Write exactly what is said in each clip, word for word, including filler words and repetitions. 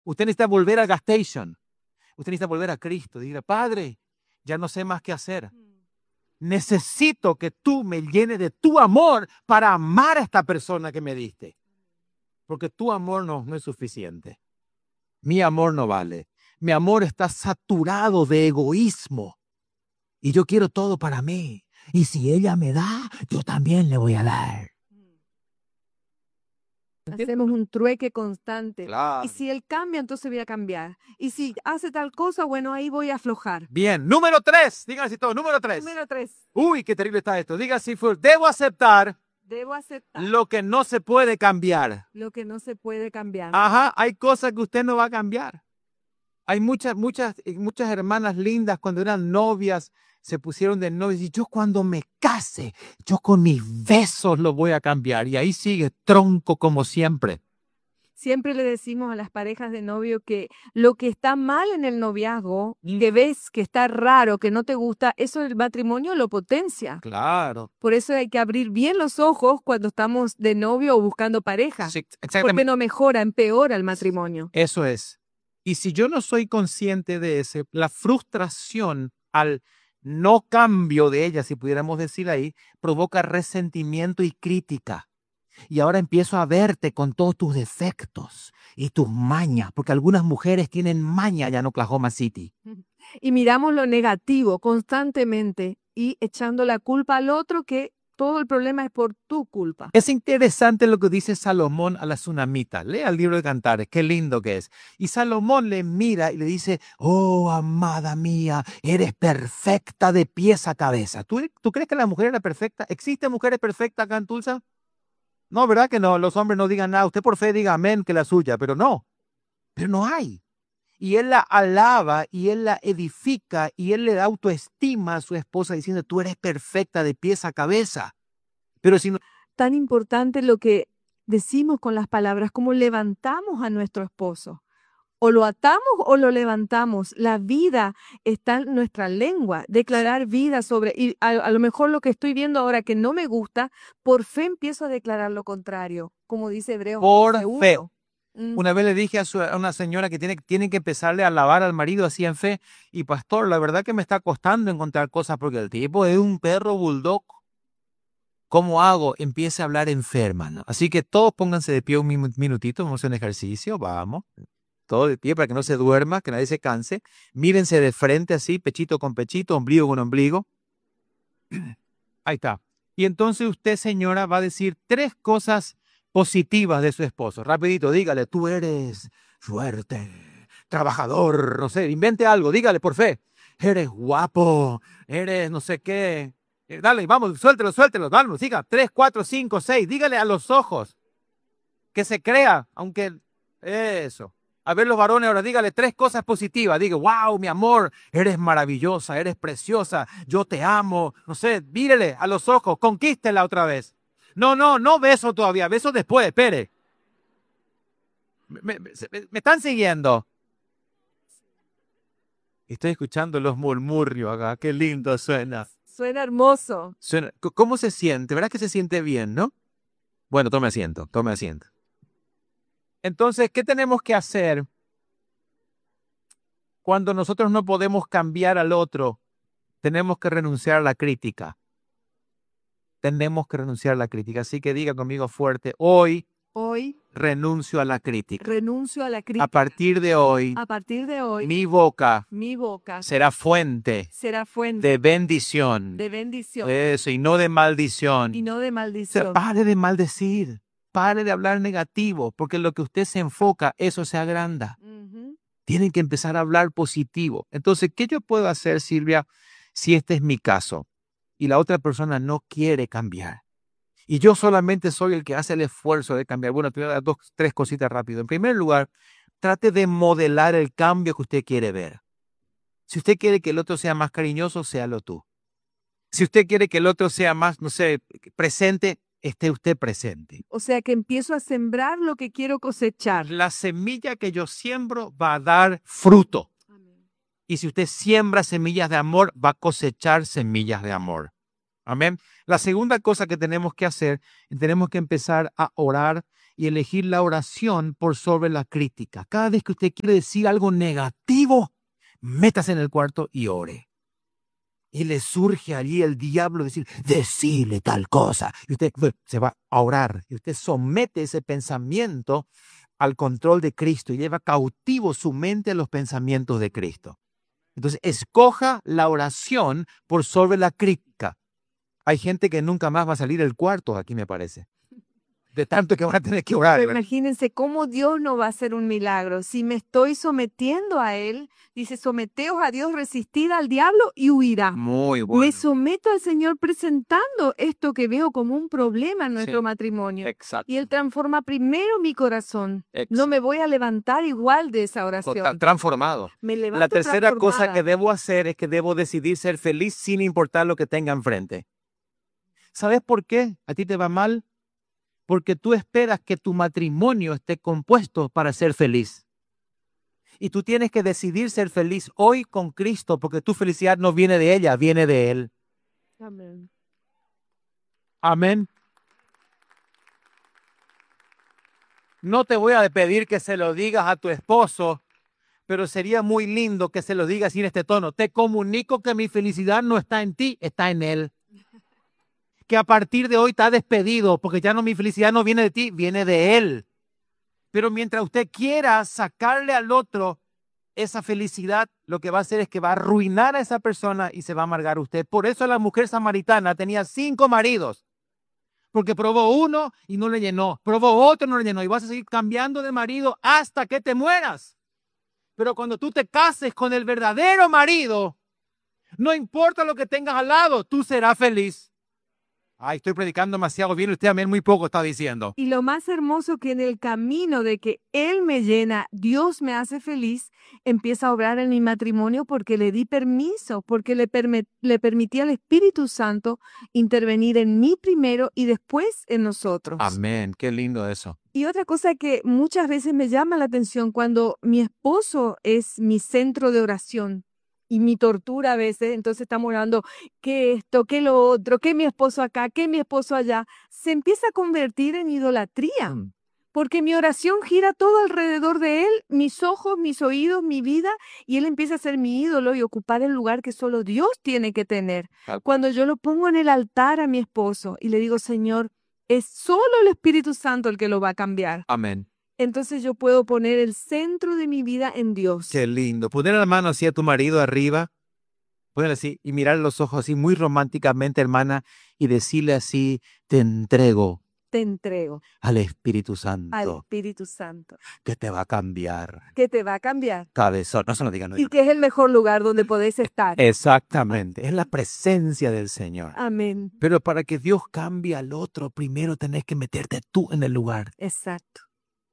Usted necesita volver a gas station. Usted necesita volver a Cristo. Diga, Padre, ya no sé más qué hacer. Necesito que tú me llenes de tu amor para amar a esta persona que me diste. Porque tu amor no, no es suficiente. Mi amor no vale. Mi amor está saturado de egoísmo. Y yo quiero todo para mí. Y si ella me da, yo también le voy a dar. Hacemos un trueque constante. Claro. Y si él cambia, entonces voy a cambiar. Y si hace tal cosa, bueno, ahí voy a aflojar. Bien, número tres. Díganme si todo. Número tres. Número tres. Uy, qué terrible está esto. Diga si fue. Debo aceptar Debo aceptar lo que no se puede cambiar. lo que no se puede cambiar. Ajá, hay cosas que usted no va a cambiar. Hay muchas, muchas, muchas hermanas lindas cuando eran novias, se pusieron de novias y yo cuando me case, yo con mis besos lo voy a cambiar. Y ahí sigue tronco como siempre. Siempre le decimos a las parejas de novio que lo que está mal en el noviazgo, Mm. que ves que está raro, que no te gusta, eso el matrimonio lo potencia. Claro. Por eso hay que abrir bien los ojos cuando estamos de novio o buscando pareja. Sí, Porque exactamente. no mejora, empeora el matrimonio. Eso es. Y si yo no soy consciente de eso, la frustración al no cambio de ella, si pudiéramos decir ahí, provoca resentimiento y crítica. Y ahora empiezo a verte con todos tus defectos y tus mañas, porque algunas mujeres tienen maña allá en Oklahoma City. Y miramos lo negativo constantemente y echando la culpa al otro, que todo el problema es por tu culpa. Es interesante lo que dice Salomón a la tsunamita. Lea el libro de Cantares, qué lindo que es. Y Salomón le mira y le dice, oh, amada mía, eres perfecta de pies a cabeza. ¿Tú, ¿Tú crees que la mujer era perfecta? ¿Existen mujeres perfectas acá en Tulsa? No, ¿verdad que no? Los hombres no digan nada. Usted por fe diga amén, que la suya, pero no. Pero no hay. Y él la alaba y él la edifica y él le da autoestima a su esposa diciendo, tú eres perfecta de pies a cabeza. Pero si no... Tan importante lo que decimos con las palabras, como levantamos a nuestro esposo. O lo atamos o lo levantamos. La vida está en nuestra lengua. Declarar vida sobre... Y a, a lo mejor lo que estoy viendo ahora que no me gusta, por fe empiezo a declarar lo contrario. Como dice Hebreos. Por once uno. fe. Mm. Una vez le dije a, su, a una señora que tiene, tiene que empezarle a alabar al marido así en fe. Y pastor, la verdad que me está costando encontrar cosas porque el tipo es un perro bulldog. ¿Cómo hago? Empiece a hablar en fe, hermano. Así que todos pónganse de pie un minutito, vamos a hacer un ejercicio, vamos. Todo de pie para que no se duerma, que nadie se canse. Mírense de frente así, pechito con pechito, ombligo con ombligo. Ahí está. Y entonces usted, señora, va a decir tres cosas positivas de su esposo. Rapidito, dígale, tú eres fuerte, trabajador, no sé, invente algo, dígale por fe. Eres guapo, eres no sé qué. Eh, dale, vamos, suéltelo, suéltelo, vamos, siga. Tres, cuatro, cinco, seis, dígale a los ojos. Que se crea, aunque... Eso. A ver los varones ahora, dígale tres cosas positivas. Diga, wow, mi amor, eres maravillosa, eres preciosa, yo te amo. No sé, mírele a los ojos, conquístela otra vez. No, no, no beso todavía, beso después, espere. Me, me, me, me están siguiendo. Estoy escuchando los murmurios acá, qué lindo suena. Suena hermoso. Suena, ¿cómo se siente? ¿Verdad que se siente bien, no? Bueno, tome asiento, tome asiento. Entonces, ¿qué tenemos que hacer cuando nosotros no podemos cambiar al otro? Tenemos que renunciar a la crítica. Tenemos que renunciar a la crítica. Así que diga conmigo fuerte, hoy, hoy renuncio a la crítica. Renuncio a la crítica. A partir de hoy, a partir de hoy, mi boca, mi boca será fuente, será fuente de bendición. de bendición Eso, y no de maldición. y no de O sea, maldición. pare de maldecir. Pare de hablar negativo, porque lo que usted se enfoca, eso se agranda. Uh-huh. Tienen que empezar a hablar positivo. Entonces, ¿qué yo puedo hacer, Silvia, si este es mi caso y la otra persona no quiere cambiar? Y yo solamente soy el que hace el esfuerzo de cambiar. Bueno, te voy a dar dos, tres cositas rápido. En primer lugar, trate de modelar el cambio que usted quiere ver. Si usted quiere que el otro sea más cariñoso, séalo tú. Si usted quiere que el otro sea más, no sé, presente, esté usted presente. O sea que empiezo a sembrar lo que quiero cosechar. La semilla que yo siembro va a dar fruto. Amén. Y si usted siembra semillas de amor, va a cosechar semillas de amor. Amén. La segunda cosa que tenemos que hacer, tenemos que empezar a orar y elegir la oración por sobre la crítica. Cada vez que usted quiere decir algo negativo, métase en el cuarto y ore. Y le surge allí el diablo decir, decirle tal cosa. Y usted se va a orar. Y usted somete ese pensamiento al control de Cristo y lleva cautivo su mente a los pensamientos de Cristo. Entonces, escoja la oración por sobre la crítica. Hay gente que nunca más va a salir del cuarto, aquí me parece. De tanto que van a tener que orar. Pero imagínense cómo Dios no va a hacer un milagro. Si me estoy sometiendo a Él, dice, someteos a Dios, resistid al diablo y huirá. Muy bueno. Me someto al Señor presentando esto que veo como un problema en nuestro Sí. matrimonio. Exacto. Y Él transforma primero mi corazón. Exacto. No me voy a levantar igual de esa oración. Total, transformado. Me levanto La tercera cosa transformada. que debo hacer es que debo decidir ser feliz sin importar lo que tenga enfrente. ¿Sabes por qué a ti te va mal? Porque tú esperas que tu matrimonio esté compuesto para ser feliz. Y tú tienes que decidir ser feliz hoy con Cristo, porque tu felicidad no viene de ella, viene de Él. Amén. Amén. No te voy a pedir que se lo digas a tu esposo, pero sería muy lindo que se lo digas en este tono. Te comunico que mi felicidad no está en ti, está en Él. Que a partir de hoy está despedido, porque ya no mi felicidad no viene de ti, viene de Él. Pero mientras usted quiera sacarle al otro esa felicidad, lo que va a hacer es que va a arruinar a esa persona y se va a amargar usted. Por eso la mujer samaritana tenía cinco maridos, porque probó uno y no le llenó, probó otro y no le llenó, y vas a seguir cambiando de marido hasta que te mueras. Pero cuando tú te cases con el verdadero marido, no importa lo que tengas al lado, tú serás feliz. Ay, estoy predicando demasiado bien, usted amén muy poco está diciendo. Y lo más hermoso que en el camino de que Él me llena, Dios me hace feliz, empieza a obrar en mi matrimonio porque le di permiso, porque le, permi- le permití al Espíritu Santo intervenir en mí primero y después en nosotros. Amén, qué lindo eso. Y otra cosa que muchas veces me llama la atención cuando mi esposo es mi centro de oración y mi tortura a veces, entonces estamos orando que esto, que lo otro, que mi esposo acá, que mi esposo allá, se empieza a convertir en idolatría. Mm. Porque mi oración gira todo alrededor de él, mis ojos, mis oídos, mi vida, y él empieza a ser mi ídolo y ocupar el lugar que solo Dios tiene que tener. Claro. Cuando yo lo pongo en el altar a mi esposo y le digo, Señor, es solo el Espíritu Santo el que lo va a cambiar. Amén. Entonces yo puedo poner el centro de mi vida en Dios. Qué lindo. Poner la mano así a tu marido arriba, ponerle así y mirar los ojos así muy románticamente, hermana, y decirle así, te entrego Te entrego al Espíritu al Santo, Espíritu Santo, que te va a cambiar. que te va a cambiar Cabezón, no se lo digan. No, y que es el mejor lugar donde podés estar. exactamente, es la presencia del Señor. Amén. Pero para que Dios cambie al otro, primero tenés que meterte tú en el lugar. Exacto.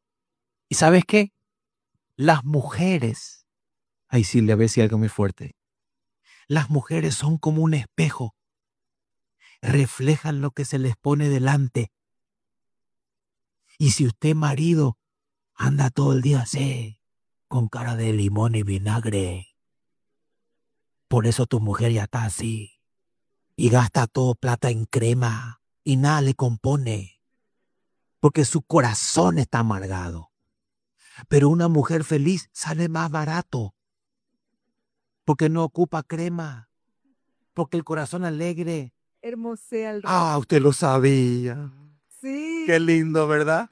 ¿Y sabes qué? Las mujeres, ahí sí le voy a decir algo muy fuerte. Las mujeres son como un espejo. Reflejan lo que se les pone delante. Y si usted, marido, anda todo el día así, con cara de limón y vinagre, por eso tu mujer ya está así. Y gasta todo plata en crema y nada le compone. Porque su corazón está amargado. Pero una mujer feliz sale más barato. Porque no ocupa crema. Porque el corazón alegre. Hermosea el rostro. Ah, usted lo sabía. Sí. Qué lindo, ¿verdad?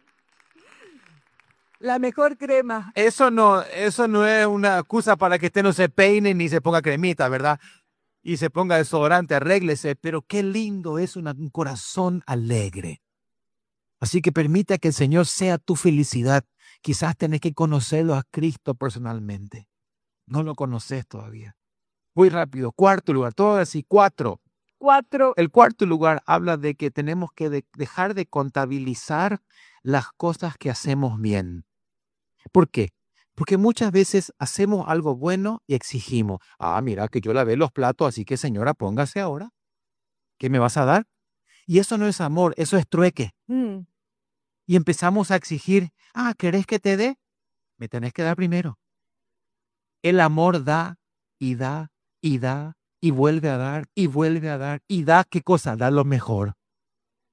La mejor crema. Eso no, eso no es una excusa para que usted no se peine ni se ponga cremita, ¿verdad? Y se ponga desodorante, arréglese. Pero qué lindo es una, un corazón alegre. Así que permita que el Señor sea tu felicidad. Quizás tenés que conocerlo a Cristo personalmente. No lo conoces todavía. Muy rápido. Cuarto lugar. Todo así. Cuatro. Cuatro. El cuarto lugar habla de que tenemos que de- dejar de contabilizar las cosas que hacemos bien. ¿Por qué? Porque muchas veces hacemos algo bueno y exigimos. Ah, mira que yo lavé los platos, así que señora, póngase ahora. ¿Qué me vas a dar? Y eso no es amor, eso es trueque. Mm. Y empezamos a exigir, ah, ¿querés que te dé? Me tenés que dar primero. El amor da y da y da y vuelve a dar y vuelve a dar y da, ¿qué cosa? Da lo mejor.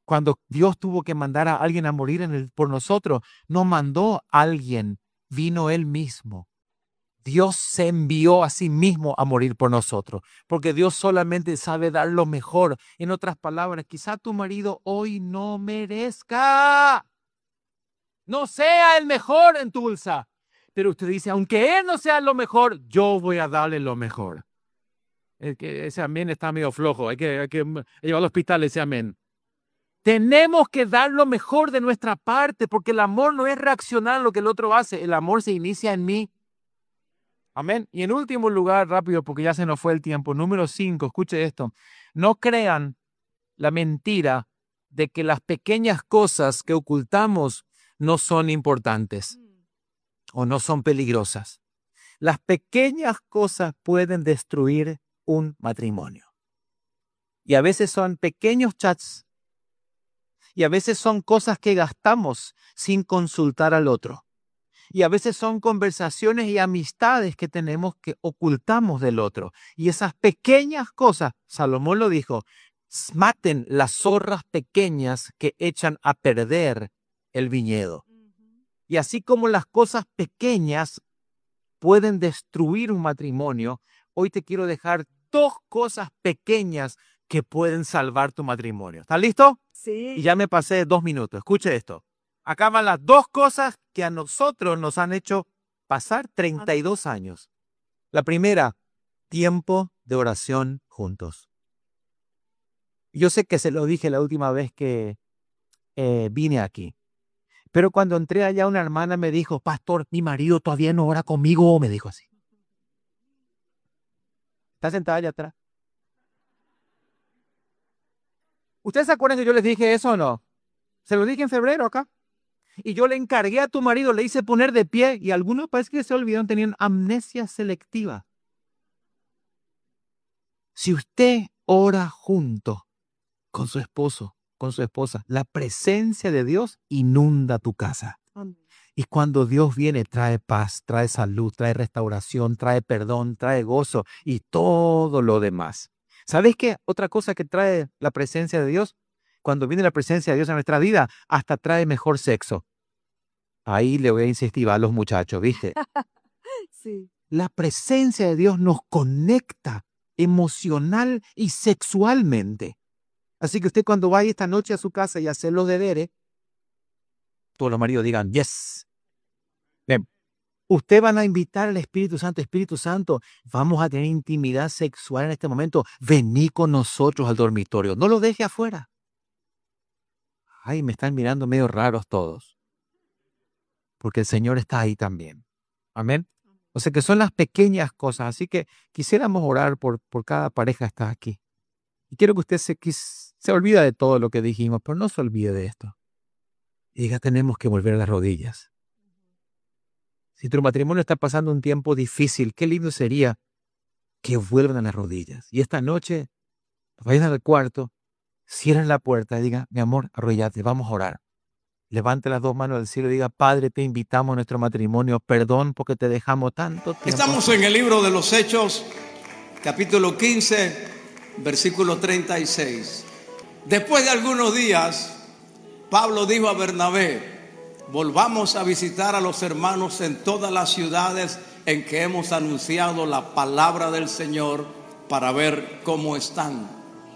Cuando Dios tuvo que mandar a alguien a morir en el, por nosotros, no mandó a alguien, vino Él mismo. Dios se envió a sí mismo a morir por nosotros, porque Dios solamente sabe dar lo mejor. En otras palabras, quizá tu marido hoy no merezca, no sea el mejor en Tulsa, pero usted dice, aunque él no sea lo mejor, yo voy a darle lo mejor. Es que ese amén está medio flojo, hay que, hay que llevar al hospital ese amén. Tenemos que dar lo mejor de nuestra parte, porque el amor no es reaccionar a lo que el otro hace, el amor se inicia en mí. Amén. Y en último lugar, rápido, porque ya se nos fue el tiempo, número cinco, escuche esto. No crean la mentira de que las pequeñas cosas que ocultamos no son importantes o no son peligrosas. Las pequeñas cosas pueden destruir un matrimonio. Y a veces son pequeños chats y a veces son cosas que gastamos sin consultar al otro. Y a veces son conversaciones y amistades que tenemos que ocultamos del otro. Y esas pequeñas cosas, Salomón lo dijo, maten las zorras pequeñas que echan a perder el viñedo. Y así como las cosas pequeñas pueden destruir un matrimonio, hoy te quiero dejar dos cosas pequeñas que pueden salvar tu matrimonio. ¿Estás listo? Sí. Y ya me pasé dos minutos. Escuche esto. Acá van las dos cosas que a nosotros nos han hecho pasar treinta y dos años. La primera, tiempo de oración juntos. Yo sé que se lo dije la última vez que eh, vine aquí. Pero cuando entré allá, una hermana me dijo, pastor, mi marido todavía no ora conmigo, me dijo así. Está sentada allá atrás. ¿Ustedes se acuerdan que yo les dije eso o no? Se lo dije en febrero acá. Y yo le encargué a tu marido, le hice poner de pie y algunos parece que se olvidaron, tenían amnesia selectiva. Si usted ora junto con su esposo, con su esposa, la presencia de Dios inunda tu casa. Y cuando Dios viene, trae paz, trae salud, trae restauración, trae perdón, trae gozo y todo lo demás. ¿Sabes qué? Otra cosa que trae la presencia de Dios, cuando viene la presencia de Dios en nuestra vida, hasta trae mejor sexo. Ahí le voy a insistir a los muchachos, ¿viste? Sí. La presencia de Dios nos conecta emocional y sexualmente. Así que usted cuando vaya esta noche a su casa y hacer los deberes, todos los maridos digan, yes. Bien. Usted van a invitar al Espíritu Santo, Espíritu Santo, vamos a tener intimidad sexual en este momento. Vení con nosotros al dormitorio. No lo deje afuera. Ay, me están mirando medio raros todos. Porque el Señor está ahí también. Amén. O sea que son las pequeñas cosas. Así que quisiéramos orar por, por cada pareja que está aquí. Y quiero que usted se, se olvide de todo lo que dijimos, pero no se olvide de esto. Y diga, tenemos que volver a las rodillas. Si tu matrimonio está pasando un tiempo difícil, qué lindo sería que vuelvan a las rodillas. Y esta noche, vayan al cuarto, cierren la puerta y digan, mi amor, arrodillate, vamos a orar. Levante las dos manos al cielo y diga, Padre, te invitamos a nuestro matrimonio, perdón porque te dejamos tanto tiempo. Estamos en el libro de los Hechos, capítulo quince, versículo treinta y seis. Después de algunos días, Pablo dijo a Bernabé, volvamos a visitar a los hermanos en todas las ciudades en que hemos anunciado la palabra del Señor para ver cómo están.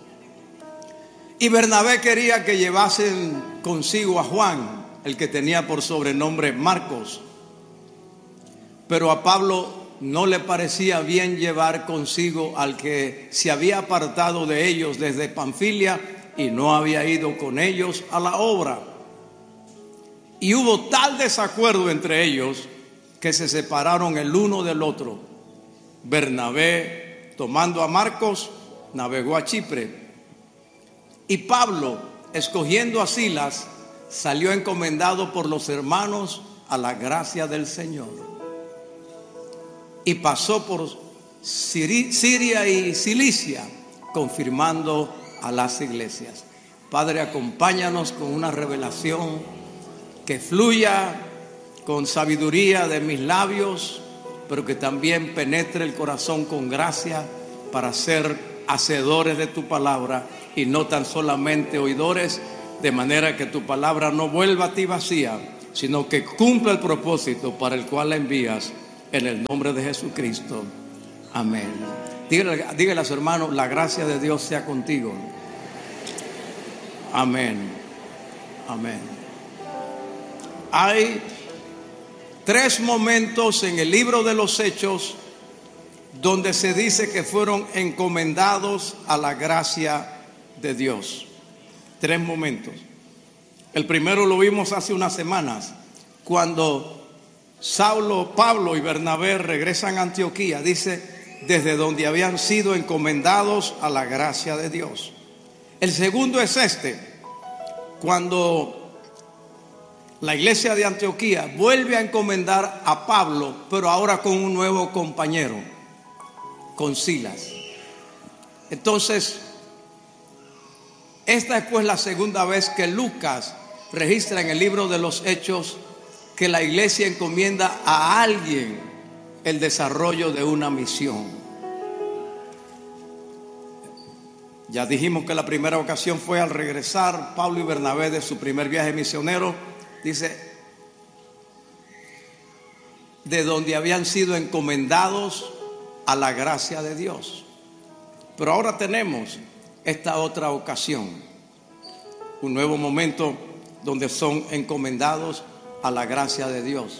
Y Bernabé quería que llevasen consigo a Juan, el que tenía por sobrenombre Marcos. Pero a Pablo no le parecía bien llevar consigo al que se había apartado de ellos desde Panfilia y no había ido con ellos a la obra. Y hubo tal desacuerdo entre ellos que se separaron el uno del otro. Bernabé, tomando a Marcos, navegó a Chipre. Y Pablo, escogiendo a Silas, salió encomendado por los hermanos a la gracia del Señor. Y pasó por Siria y Cilicia, confirmando a las iglesias. Padre, acompáñanos con una revelación que fluya con sabiduría de mis labios, pero que también penetre el corazón con gracia para ser hacedores de tu palabra y no tan solamente oidores, de manera que tu palabra no vuelva a ti vacía, sino que cumpla el propósito para el cual la envías, en el nombre de Jesucristo. Amén. Dígale, dígale a su hermano, la gracia de Dios sea contigo. Amén. Amén. Hay tres momentos en el libro de los Hechos donde se dice que fueron encomendados a la gracia de Dios. Tres momentos. El primero lo vimos hace unas semanas, cuando Saulo, Pablo y Bernabé regresan a Antioquía. Dice, desde donde habían sido encomendados a la gracia de Dios. El segundo es este, cuando la iglesia de Antioquía vuelve a encomendar a Pablo, pero ahora con un nuevo compañero, con Silas. Entonces, esta es pues la segunda vez que Lucas registra en el libro de los Hechos que la iglesia encomienda a alguien el desarrollo de una misión. Ya dijimos que la primera ocasión fue al regresar Pablo y Bernabé de su primer viaje misionero. Dice, de donde habían sido encomendados a la gracia de Dios. Pero ahora tenemos esta otra ocasión, un nuevo momento donde son encomendados a la gracia de Dios.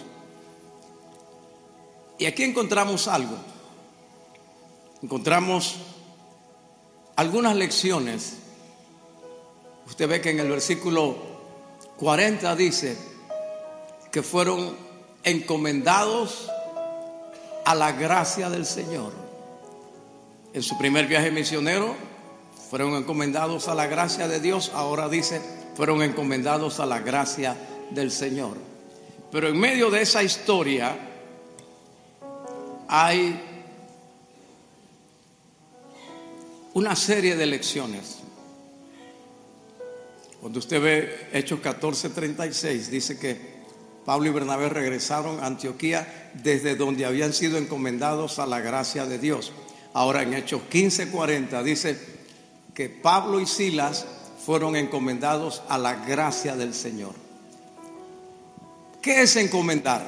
Y aquí encontramos algo. Encontramos algunas lecciones. Usted ve que en el versículo cuarenta dice que fueron encomendados a la gracia del Señor. En su primer viaje misionero fueron encomendados a la gracia de Dios. Ahora dice, fueron encomendados a la gracia del Señor. Pero en medio de esa historia hay una serie de lecciones. Cuando usted ve Hechos catorce treinta y seis, dice que Pablo y Bernabé regresaron a Antioquía desde donde habían sido encomendados a la gracia de Dios. Ahora en Hechos quince cuarenta dice que Pablo y Silas fueron encomendados a la gracia del Señor. ¿Qué es encomendar?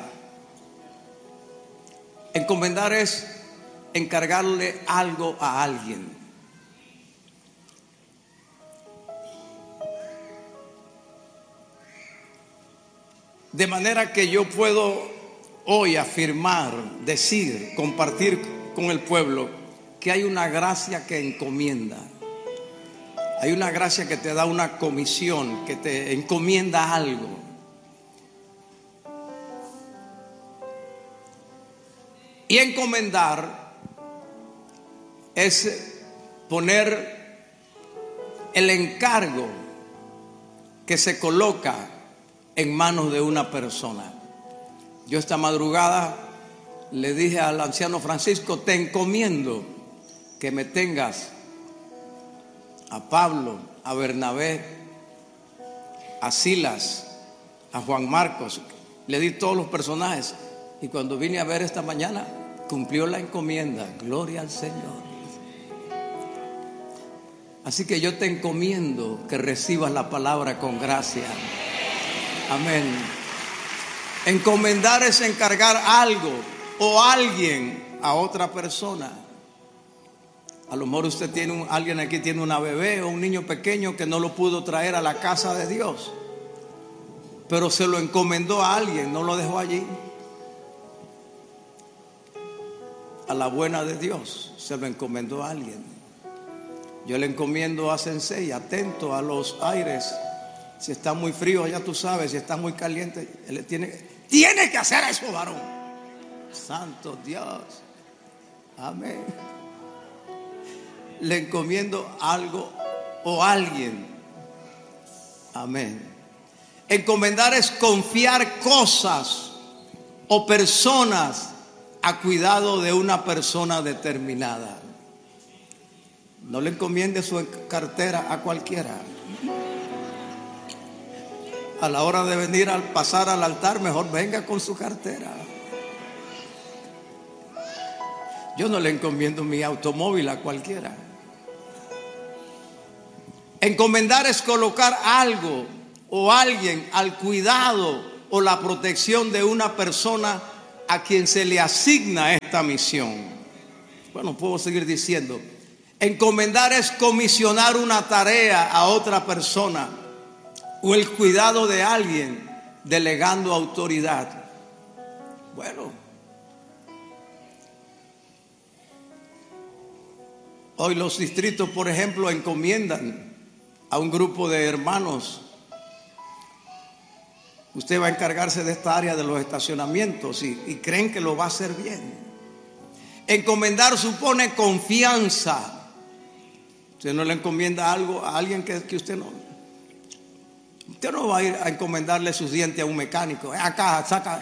Encomendar es encargarle algo a alguien. De manera que yo puedo hoy afirmar, decir, compartir con el pueblo que hay una gracia que encomienda. Hay una gracia que te da una comisión, que te encomienda algo. Y encomendar es poner el encargo que se coloca en manos de una persona. Yo esta madrugada le dije al anciano Francisco, te encomiendo que me tengas a Pablo, a Bernabé, a Silas, a Juan Marcos. Le di todos los personajes. Y cuando vine a ver esta mañana, cumplió la encomienda. Gloria al Señor. Así que yo te encomiendo que recibas la palabra con gracia. Amén. Encomendar es encargar algo o alguien a otra persona. A lo mejor usted tiene un, alguien aquí tiene una bebé o un niño pequeño que no lo pudo traer a la casa de Dios, pero se lo encomendó a alguien, no lo dejó allí. A la buena de Dios se lo encomendó a alguien. Yo le encomiendo a Sensei, atento a los aires. Si está muy frío, ya tú sabes. Si está muy caliente, él tiene, tiene que hacer eso, varón. Santo Dios. Amén. Le encomiendo algo o alguien. Amén. Encomendar es confiar cosas o personas a cuidado de una persona determinada. No le encomiende su cartera a cualquiera. A la hora de venir al pasar al altar, mejor venga con su cartera. Yo no le encomiendo mi automóvil a cualquiera. Encomendar es colocar algo o alguien al cuidado o la protección de una persona a quien se le asigna esta misión. Bueno, puedo seguir diciendo. Encomendar es comisionar una tarea a otra persona o el cuidado de alguien delegando autoridad. Bueno, hoy los distritos, por ejemplo, encomiendan a un grupo de hermanos: usted va a encargarse de esta área de los estacionamientos, y, y creen que lo va a hacer bien. Encomendar supone confianza. Usted no le encomienda algo a alguien que, que usted no... Usted no va a ir a encomendarle sus dientes a un mecánico. Acá, saca...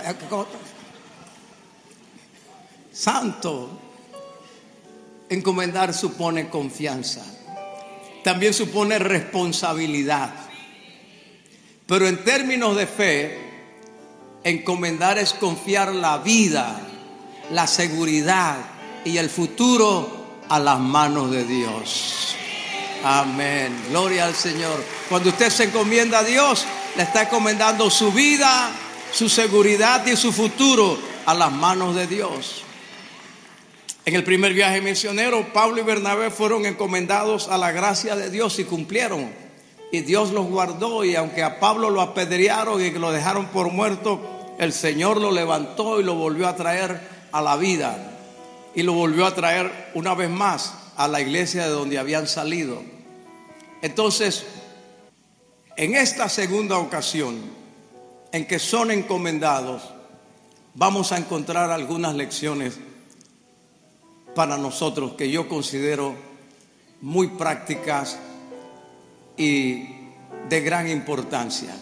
Santo. Encomendar supone confianza. También supone responsabilidad. Pero en términos de fe, encomendar es confiar la vida, la seguridad y el futuro a las manos de Dios. Amén. Gloria al Señor. Cuando usted se encomienda a Dios, le está encomendando su vida, su seguridad y su futuro a las manos de Dios. En el primer viaje misionero, Pablo y Bernabé fueron encomendados a la gracia de Dios y cumplieron. Y Dios los guardó, y aunque a Pablo lo apedrearon y lo dejaron por muerto, el Señor lo levantó y lo volvió a traer a la vida. Y lo volvió a traer una vez más a la iglesia de donde habían salido. Entonces, en esta segunda ocasión en que son encomendados, vamos a encontrar algunas lecciones para nosotros que yo considero muy prácticas y de gran importancia.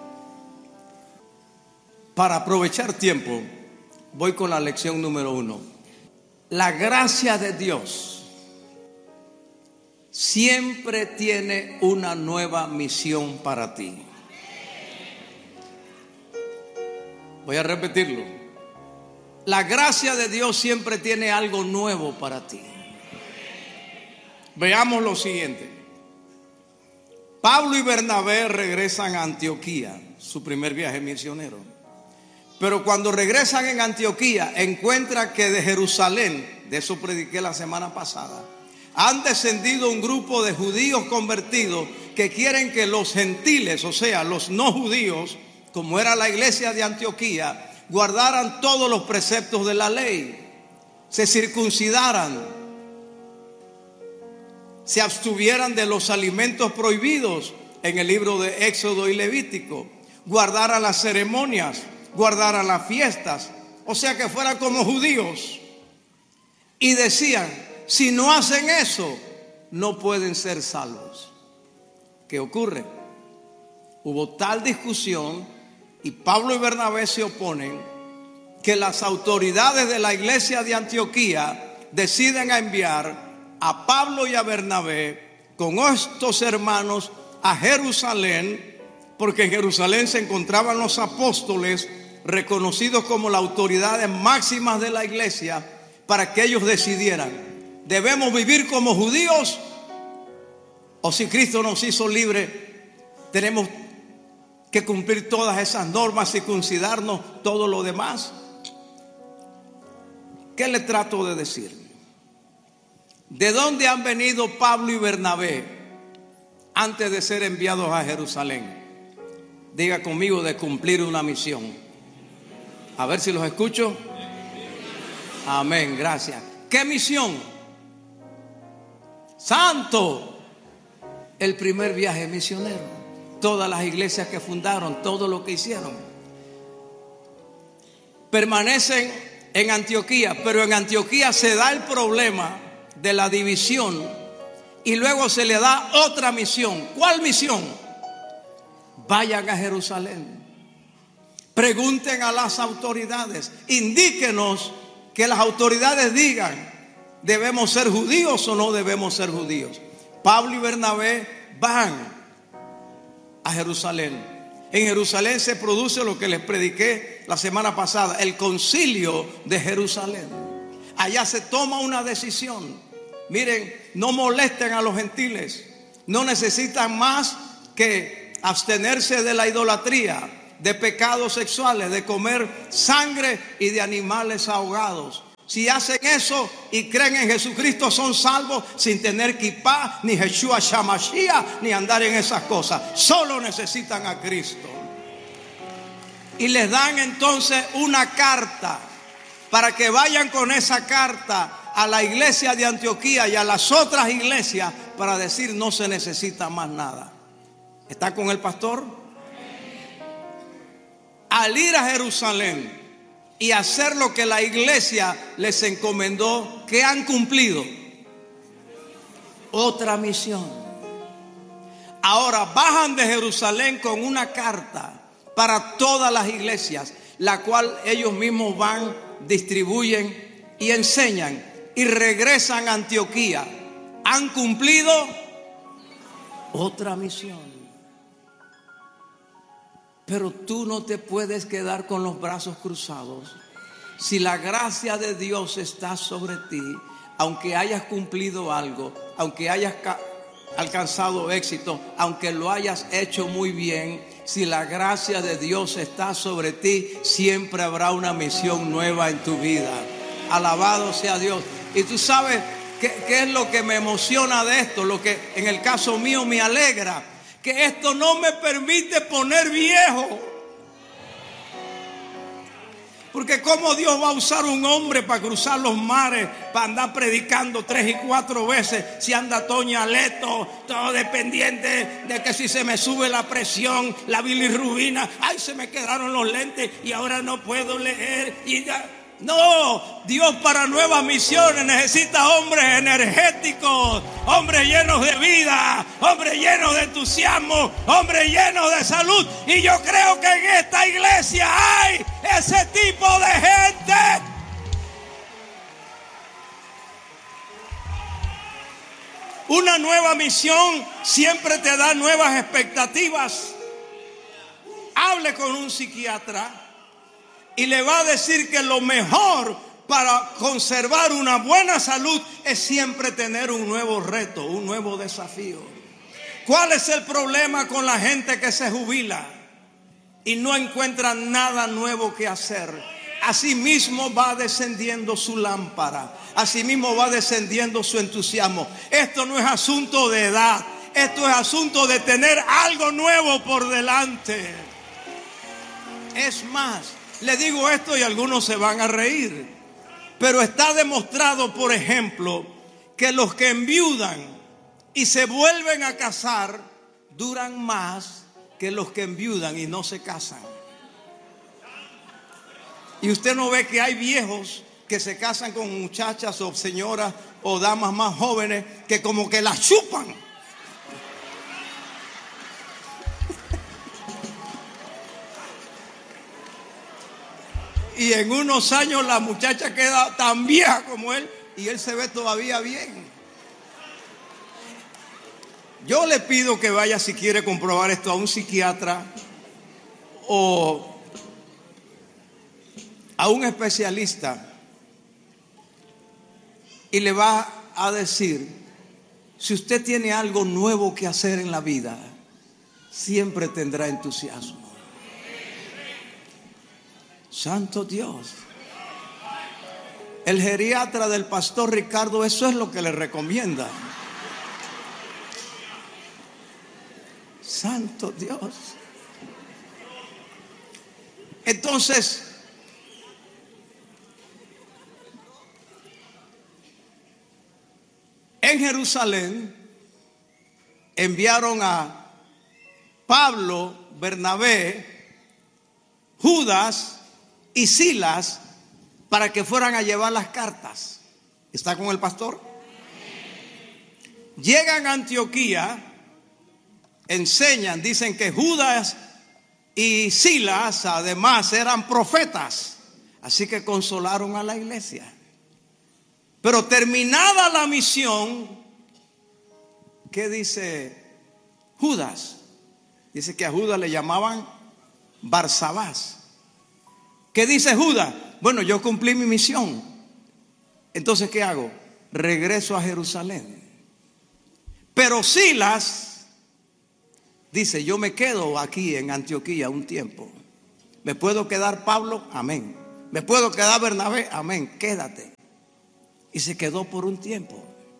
Para aprovechar tiempo, voy con la lección número uno. La gracia de Dios siempre tiene una nueva misión para ti. Voy a repetirlo. La gracia de Dios siempre tiene algo nuevo para ti. Veamos lo siguiente. Pablo y Bernabé regresan a Antioquía, su primer viaje misionero. Pero cuando regresan en Antioquía, encuentran que de Jerusalén, de eso prediqué la semana pasada, han descendido un grupo de judíos convertidos que quieren que los gentiles, o sea, los no judíos, como era la iglesia de Antioquía, guardaran todos los preceptos de la ley, se circuncidaran, se abstuvieran de los alimentos prohibidos en el libro de Éxodo y Levítico, guardaran las ceremonias, guardaran las fiestas, o sea que fueran como judíos. Y decían, si no hacen eso, no pueden ser salvos. ¿Qué ocurre? Hubo tal discusión y Pablo y Bernabé se oponen que las autoridades de la iglesia de Antioquía deciden a enviar a Pablo y a Bernabé con estos hermanos a Jerusalén, porque en Jerusalén se encontraban los apóstoles reconocidos como las autoridades máximas de la iglesia, para que ellos decidieran, ¿debemos vivir como judíos? O si Cristo nos hizo libres, tenemos que cumplir todas esas normas, circuncidarnos, todo lo demás. ¿Qué le trato de decir? ¿De dónde han venido Pablo y Bernabé antes de ser enviados a Jerusalén? Diga conmigo, de cumplir una misión. A ver si los escucho. Amén, gracias. ¿Qué misión? Santo. El primer viaje misionero. Todas las iglesias que fundaron, todo lo que hicieron. Permanecen en Antioquía, pero en Antioquía se da el problema de la división y luego se le da otra misión. ¿Cuál misión? Vayan a Jerusalén, pregunten a las autoridades, indíquenos, que las autoridades digan, ¿debemos ser judíos o no debemos ser judíos? Pablo y Bernabé van a Jerusalén. En Jerusalén se produce lo que les prediqué la semana pasada, el concilio de Jerusalén. Allá se toma una decisión. Miren, no molesten a los gentiles, No necesitan más que abstenerse de la idolatría, de pecados sexuales, de comer sangre y de animales ahogados. Si hacen eso y creen en Jesucristo, son salvos sin tener kipá, ni Yeshua Shamashiach, ni andar en esas cosas. Solo necesitan a Cristo. Y les dan entonces una carta para que vayan con esa carta a la iglesia de Antioquía y a las otras iglesias para decir: no se necesita más nada. ¿Está con el pastor? Al ir a Jerusalén y hacer lo que la iglesia les encomendó, ¿qué han cumplido? Otra misión. Ahora bajan de Jerusalén con una carta para todas las iglesias, la cual ellos mismos van, distribuyen y enseñan, y regresan a Antioquía. Han cumplido otra misión. Pero tú no te puedes quedar con los brazos cruzados. Si la gracia de Dios está sobre ti, aunque hayas cumplido algo, aunque hayas alcanzado éxito, aunque lo hayas hecho muy bien, si la gracia de Dios está sobre ti, siempre habrá una misión nueva en tu vida. Alabado sea Dios. Y tú sabes qué, qué es lo que me emociona de esto, lo que en el caso mío me alegra, que esto no me permite poner viejo. Porque cómo Dios va a usar un hombre para cruzar los mares, para andar predicando tres y cuatro veces, si anda Toñaleto, todo dependiente de que si se me sube la presión, la bilirrubina, ay, se me quedaron los lentes y ahora no puedo leer y ya. No, Dios para nuevas misiones necesita hombres energéticos, hombres llenos de vida, hombres llenos de entusiasmo, hombres llenos de salud. Y yo creo que en esta iglesia hay ese tipo de gente. Una nueva misión siempre te da nuevas expectativas. Hable con un psiquiatra y le va a decir que lo mejor para conservar una buena salud es siempre tener un nuevo reto, un nuevo desafío. ¿Cuál es el problema con la gente que se jubila y no encuentra nada nuevo que hacer? Asimismo va descendiendo su lámpara, asimismo va descendiendo su entusiasmo. Esto no es asunto de edad, esto es asunto de tener algo nuevo por delante. Es más, le digo esto y algunos se van a reír, pero está demostrado, por ejemplo, que los que enviudan y se vuelven a casar duran más que los que enviudan y no se casan. Y usted no ve que hay viejos que se casan con muchachas o señoras o damas más jóvenes que como que las chupan. Y en unos años la muchacha queda tan vieja como él y él se ve todavía bien. Yo le pido que vaya, si quiere comprobar esto, a un psiquiatra o a un especialista y le va a decir: si usted tiene algo nuevo que hacer en la vida, siempre tendrá entusiasmo. Santo Dios. El geriatra del pastor Ricardo eso es lo que le recomienda. Santo Dios. Entonces, en Jerusalén enviaron a Pablo, Bernabé, Judas y Silas para que fueran a llevar las cartas. ¿Está con el pastor? Llegan a Antioquía, enseñan, dicen que Judas y Silas además eran profetas, así que consolaron a la iglesia. Pero terminada la misión, ¿qué dice Judas? Dice que a Judas le llamaban Barsabás. ¿Qué dice Judas? Bueno, yo cumplí mi misión. Entonces, ¿qué hago? Regreso a Jerusalén. Pero Silas dice, yo me quedo aquí en Antioquía un tiempo. ¿Me puedo quedar, Pablo? Amén. ¿Me puedo quedar, Bernabé? Amén. Quédate. Y se quedó por un tiempo.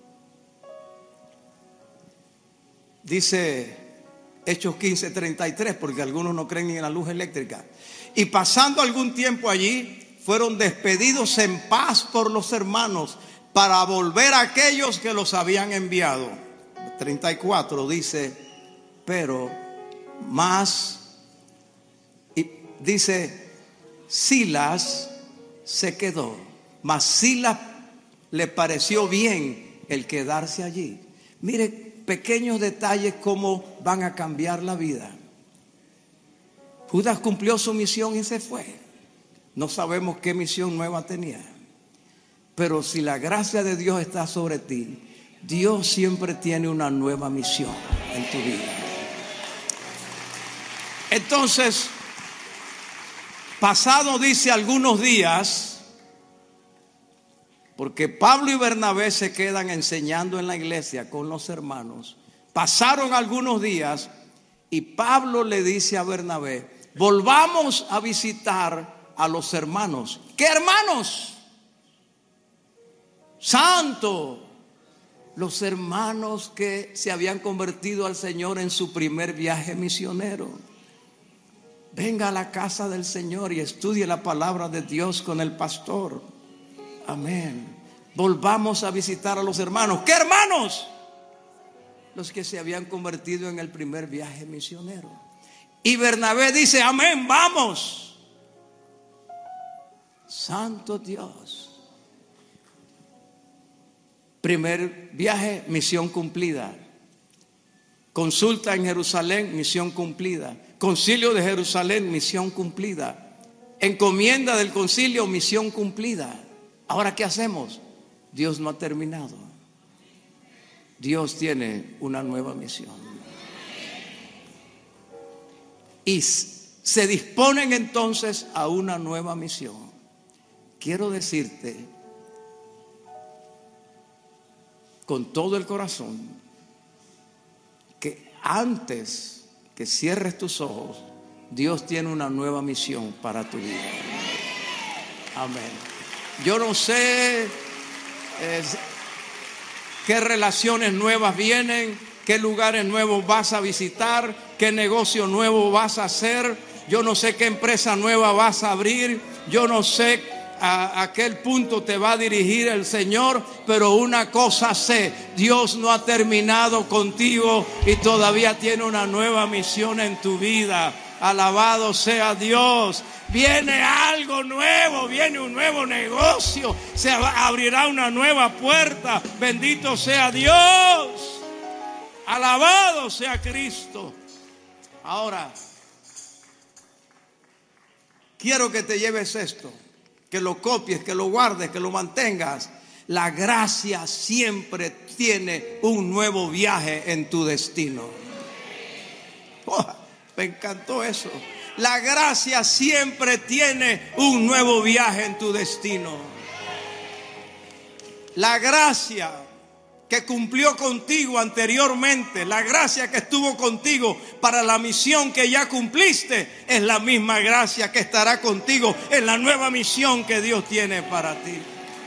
Dice Hechos quince, treinta y tres, porque algunos no creen ni en la luz eléctrica. Y pasando algún tiempo allí, fueron despedidos en paz por los hermanos para volver a aquellos que los habían enviado. treinta y cuatro dice, pero más, y dice, Silas se quedó, mas Silas le pareció bien el quedarse allí. Mire, pequeños detalles cómo van a cambiar la vida. Judas cumplió su misión y se fue. No sabemos qué misión nueva tenía. Pero si la gracia de Dios está sobre ti, Dios siempre tiene una nueva misión en tu vida. Entonces, pasado dice algunos días, porque Pablo y Bernabé se quedan enseñando en la iglesia con los hermanos. Pasaron algunos días y Pablo le dice a Bernabé, volvamos a visitar a los hermanos. ¿Qué hermanos? Santo, los hermanos que se habían convertido al Señor en su primer viaje misionero. Venga a la casa del Señor y estudie la palabra de Dios con el pastor. Amén. Volvamos a visitar a los hermanos. ¿Qué hermanos? Los que se habían convertido en el primer viaje misionero. Y Bernabé dice, amén, vamos. Santo Dios. Primer viaje, misión cumplida. Consulta en Jerusalén, misión cumplida. Concilio de Jerusalén, misión cumplida. Encomienda del concilio, misión cumplida. Ahora, ¿qué hacemos? Dios no ha terminado. Dios tiene una nueva misión. Y se disponen entonces a una nueva misión. Quiero decirte con todo el corazón que antes que cierres tus ojos, Dios tiene una nueva misión para tu vida. Amén. Yo no sé eh, qué relaciones nuevas vienen, qué lugares nuevos vas a visitar, qué negocio nuevo vas a hacer. Yo no sé qué empresa nueva vas a abrir. Yo no sé a aquel punto te va a dirigir el Señor, pero una cosa sé, Dios no ha terminado contigo y todavía tiene una nueva misión en tu vida. Alabado sea Dios. Viene algo nuevo, viene un nuevo negocio, se abrirá una nueva puerta. Bendito sea Dios. Alabado sea Cristo. Ahora, quiero que te lleves esto, que lo copies, que lo guardes, que lo mantengas. La gracia siempre tiene un nuevo viaje en tu destino. Oh, me encantó eso. La gracia siempre tiene un nuevo viaje en tu destino. La gracia que cumplió contigo anteriormente, la gracia que estuvo contigo para la misión que ya cumpliste, es la misma gracia que estará contigo en la nueva misión que Dios tiene para ti.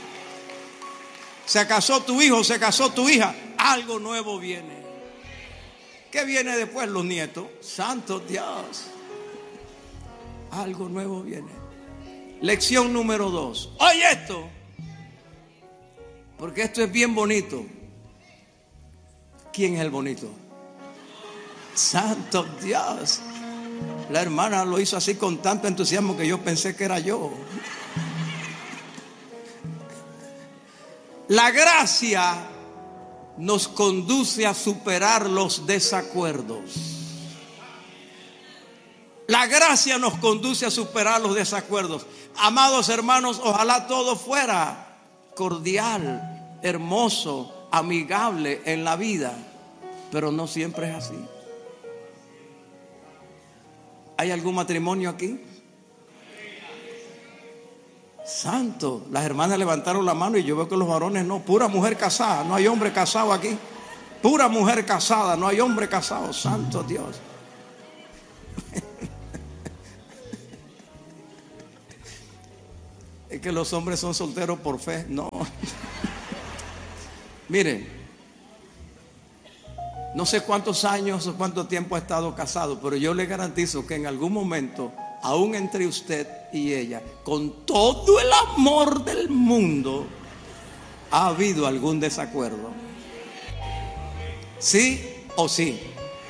Se casó tu hijo, se casó tu hija, algo nuevo viene. ¿Qué viene después? Los nietos. Santo Dios. Algo nuevo viene. Lección número dos. Oye esto, porque esto es bien bonito. ¿Quién es el bonito? Santo Dios. La hermana lo hizo así con tanto entusiasmo que yo pensé que era yo. La gracia nos conduce a superar los desacuerdos. La gracia nos conduce a superar los desacuerdos. Amados hermanos, ojalá todo fuera cordial, hermoso, amigable en la vida, pero no siempre es así. ¿Hay algún matrimonio aquí? Santo, las hermanas levantaron la mano y yo veo que los varones no, pura mujer casada, no hay hombre casado aquí. Pura mujer casada, no hay hombre casado. Santo Dios. Es que los hombres son solteros por fe. No. Miren, no sé cuántos años o cuánto tiempo ha estado casado, pero yo le garantizo que en algún momento, aún entre usted y ella, con todo el amor del mundo, ha habido algún desacuerdo. ¿Sí o sí?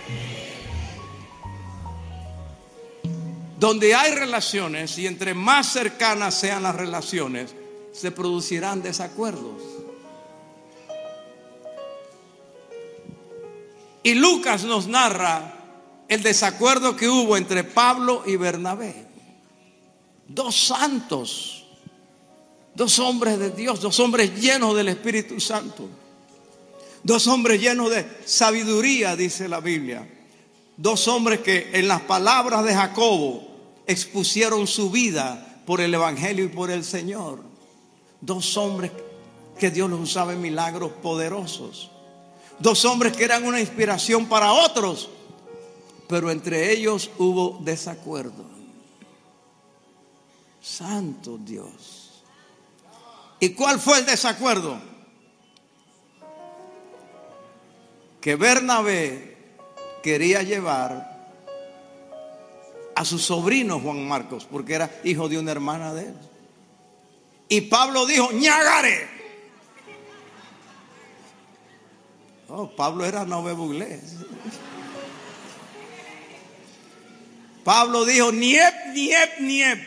Donde hay relaciones, y entre más cercanas sean las relaciones, se producirán desacuerdos. Y Lucas nos narra el desacuerdo que hubo entre Pablo y Bernabé. Dos santos, dos hombres de Dios, dos hombres llenos del Espíritu Santo, dos hombres llenos de sabiduría, dice la Biblia. Dos hombres que en las palabras de Jacobo expusieron su vida por el Evangelio y por el Señor. Dos hombres que Dios los usaba en milagros poderosos. Dos hombres que eran una inspiración para otros, pero entre ellos hubo desacuerdo. Santo Dios. ¿Y cuál fue el desacuerdo? Que Bernabé quería llevar a su sobrino Juan Marcos, porque era hijo de una hermana de él. Y Pablo dijo: ñagare. Oh, Pablo era nove buglés. Pablo dijo: niep, niep, niep.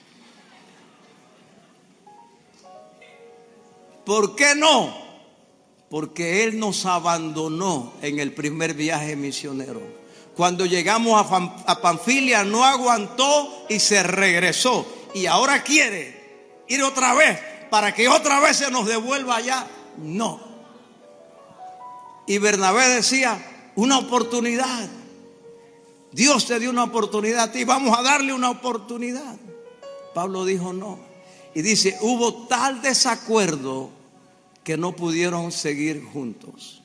¿Por qué no? Porque él nos abandonó en el primer viaje misionero. Cuando llegamos a Panfilia no aguantó y se regresó. Y ahora quiere ir otra vez para que otra vez se nos devuelva allá. No. Y Bernabé decía: una oportunidad. Dios te dio una oportunidad a ti, vamos a darle una oportunidad. Pablo dijo no. Y dice: hubo tal desacuerdo que no pudieron seguir juntos.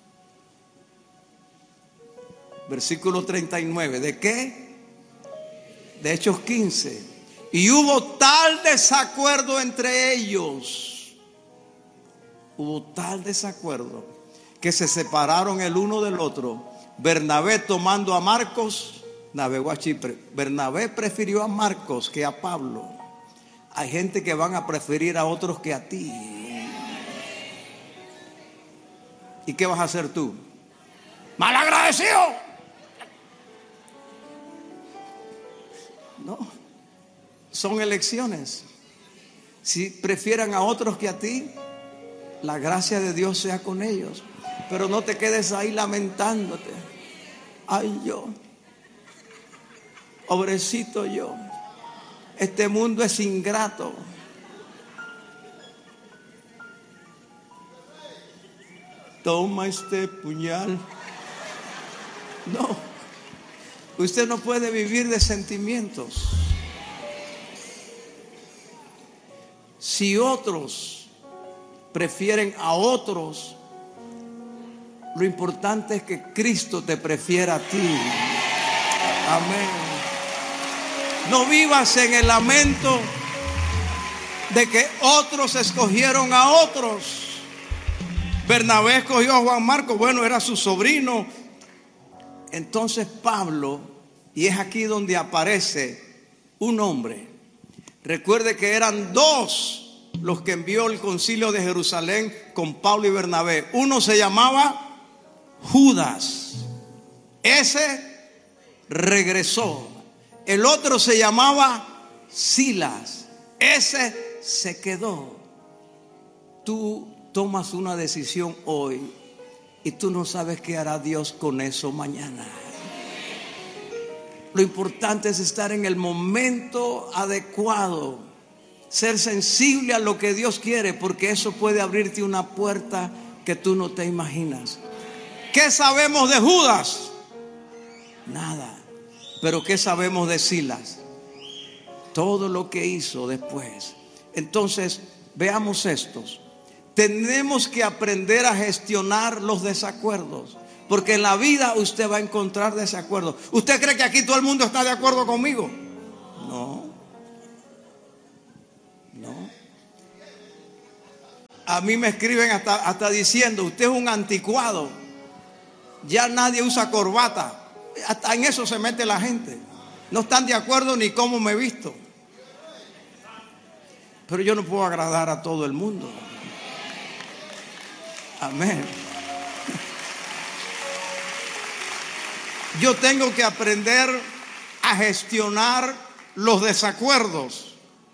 Versículo treinta y nueve. ¿De qué? De Hechos quince. Y hubo tal desacuerdo entre ellos. Hubo tal desacuerdo que se separaron el uno del otro. Bernabé, tomando a Marcos, navegó a Chipre. Bernabé prefirió a Marcos que a Pablo. Hay gente que van a preferir a otros que a ti. ¿Y qué vas a hacer tú? ¡Malagradecido! No, son elecciones. Si prefieran a otros que a ti, la gracia de Dios sea con ellos. Pero no te quedes ahí lamentándote. Ay, yo, pobrecito yo, este mundo es ingrato. Toma este puñal. No, usted no puede vivir de sentimientos. Si otros prefieren a otros, lo importante es que Cristo te prefiera a ti. Amén. No vivas en el lamento de que otros escogieron a otros. Bernabé escogió a Juan Marcos, bueno, era su sobrino. Entonces Pablo, y es aquí donde aparece un hombre. Recuerde que eran dos los que envió el concilio de Jerusalén con Pablo y Bernabé. Uno se llamaba Judas. Ese regresó. El otro se llamaba Silas. Ese se quedó. Tú tomas una decisión hoy y tú no sabes qué hará Dios con eso mañana. Lo importante es estar en el momento adecuado, ser sensible a lo que Dios quiere, porque eso puede abrirte una puerta que tú no te imaginas. ¿Qué sabemos de Judas? Nada. Pero ¿qué sabemos de Silas? Todo lo que hizo después. Entonces, veamos estos. tenemos que aprender a gestionar los desacuerdos. Porque en la vida usted va a encontrar desacuerdos. ¿Usted cree que aquí todo el mundo está de acuerdo conmigo? No. No. A mí me escriben hasta, hasta diciendo, usted es un anticuado. Ya nadie usa corbata. Hasta en eso se mete la gente. No están de acuerdo ni cómo me he visto. Pero yo no puedo agradar a todo el mundo. Amén. Yo tengo que aprender a gestionar los desacuerdos.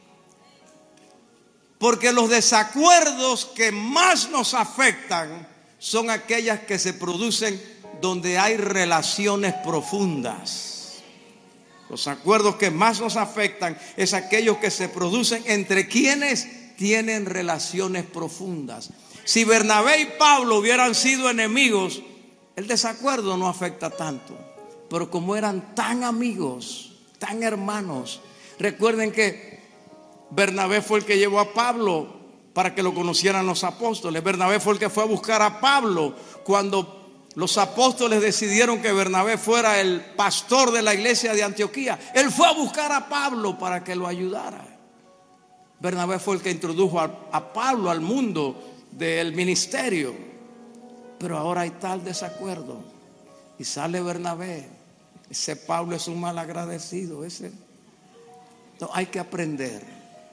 Porque los desacuerdos que más nos afectan son aquellas que se producen donde hay relaciones profundas. Los acuerdos que más nos afectan es aquellos que se producen entre quienes tienen relaciones profundas. Si Bernabé y Pablo hubieran sido enemigos, el desacuerdo no afecta tanto. Pero como eran tan amigos, tan hermanos, recuerden que Bernabé fue el que llevó a Pablo para que lo conocieran los apóstoles. Bernabé fue el que fue a buscar a Pablo cuando los apóstoles decidieron que Bernabé fuera el pastor de la iglesia de Antioquía. Él fue a buscar a Pablo para que lo ayudara. Bernabé fue el que introdujo a, a Pablo al mundo del ministerio. Pero ahora hay tal desacuerdo. Y sale Bernabé. Ese Pablo es un mal agradecido. Ese. No, hay que aprender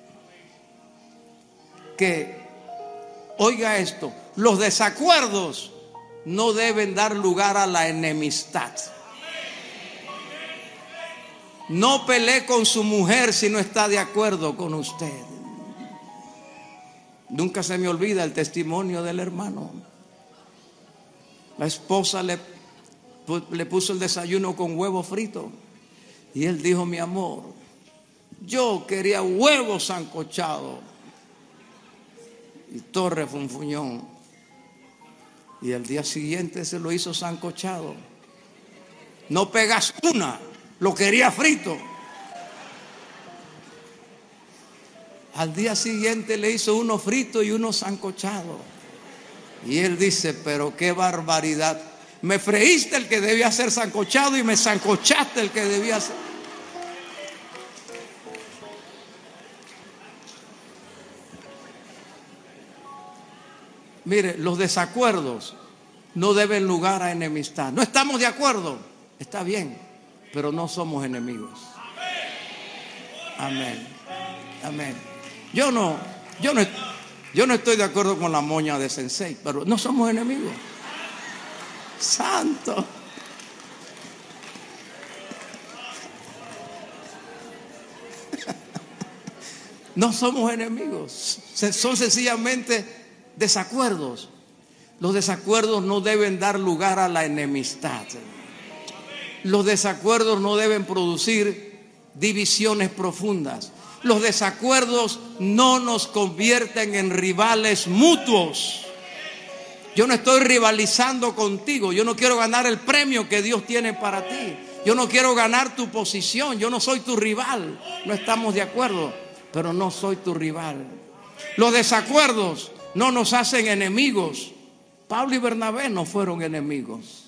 que, oiga esto, los desacuerdos no deben dar lugar a la enemistad. No pelee con su mujer si no está de acuerdo con usted. Nunca se me olvida el testimonio del hermano. La esposa le, le puso el desayuno con huevo frito y él dijo, mi amor, yo quería huevo sancochado. Y torre funfuñón. Y al día siguiente se lo hizo sancochado. No pegas una, lo quería frito. Al día siguiente le hizo uno frito y uno sancochado. Y él dice, pero qué barbaridad. Me freíste el que debía ser sancochado y me sancochaste el que debía ser. Mire, los desacuerdos no deben lugar a enemistad. No estamos de acuerdo, está bien, pero no somos enemigos. Amén. Amén. Yo no, yo no, yo no estoy de acuerdo con la moña de Sensei, pero no somos enemigos. Santo. No somos enemigos. Son sencillamente desacuerdos. Los desacuerdos no deben dar lugar a la enemistad. Los desacuerdos no deben producir divisiones profundas. Los desacuerdos no nos convierten en rivales mutuos. Yo no estoy rivalizando contigo. Yo no quiero ganar el premio que Dios tiene para ti. Yo no quiero ganar tu posición. Yo no soy tu rival. No estamos de acuerdo, pero no soy tu rival. Los desacuerdos no nos hacen enemigos. Pablo y Bernabé no fueron enemigos.